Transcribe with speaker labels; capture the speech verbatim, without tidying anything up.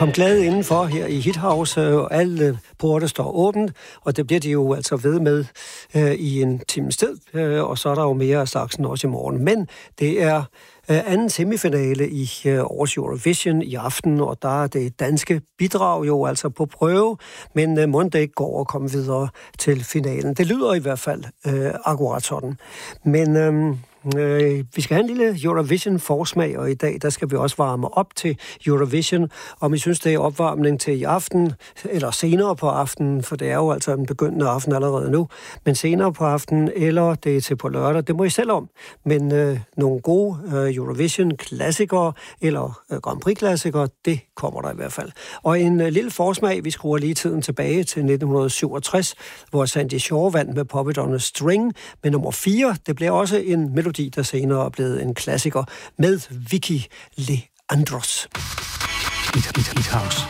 Speaker 1: kom glad indenfor her i Hithouse, og alle porte står åbent, og det bliver de jo altså ved med øh, i en times tid, øh, og så er der jo mere af slagsen også i morgen. Men det er øh, anden semifinale i øh, årets Eurovision i aften, og der er det danske bidrag jo altså på prøve, men øh, må det ikke går og komme videre til finalen. Det lyder i hvert fald øh, akkurat sådan. Men øh, Øh, vi skal have en lille Eurovision-forsmag, og i dag der skal vi også varme op til Eurovision. Om I synes, det er opvarmning til i aften, eller senere på aftenen, for det er jo altså en begyndende aften allerede nu, men senere på aftenen, eller det er til på lørdag, det må I selv om. Men øh, nogle gode øh, Eurovision-klassikere, eller øh, Grand Prix-klassikere, det kommer der i hvert fald. Og en øh, lille forsmag, vi skruer lige tiden tilbage til nitten syvogtres, hvor Sandy Shaw vandt med Pop It On a String med nummer fire. Det bliver også en melodi, der senere er blevet en klassiker med Vicky Leandros.
Speaker 2: Hit, hit, hit house.